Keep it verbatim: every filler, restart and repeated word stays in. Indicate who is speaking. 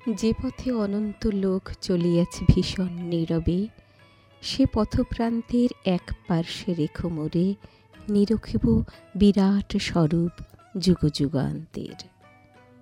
Speaker 1: যে পথে অনন্ত লোক চলিয়াছে ভীষণ নীরবে, সে পথপ্রান্তের এক পার্শ্বে রেখো মোরে, নিরখিব বিরাট স্বরূপ যুগ যুগান্তের।